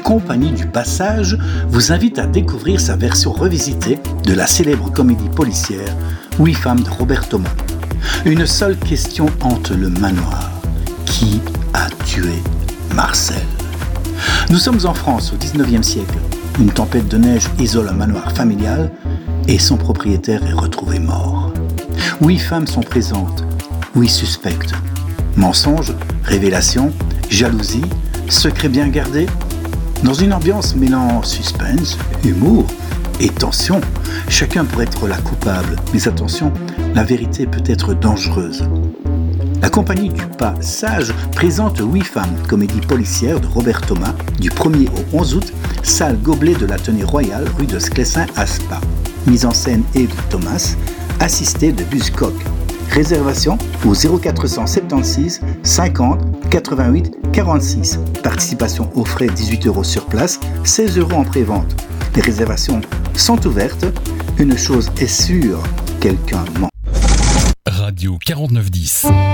Compagnie du Passage vous invite à découvrir sa version revisitée de la célèbre comédie policière 8 femmes de Robert Thomas. Une seule question hante le manoir. Qui a tué Marcel ? Nous sommes en France au XIXe siècle. Une tempête de neige isole un manoir familial et son propriétaire est retrouvé mort. 8 femmes sont présentes, 8 suspectes. Mensonges, révélations, jalousie, secrets bien gardés. Dans une ambiance mêlant suspense, humour et tension, chacun pourrait être la coupable. Mais attention, la vérité peut être dangereuse. La Compagnie du Passage présente 8 femmes, comédie policière de Robert Thomas, du 1er au 11 août, salle Gobelet de la Tenée Royale, rue de Sclessin à Spa. Mise en scène Yves Thomas, assisté de Buzzcock. Réservation au 0476 50 88 46. Participation aux frais 18 € sur place, 16 € en pré-vente. Les réservations sont ouvertes. Une chose est sûre, quelqu'un ment. Radio 4910.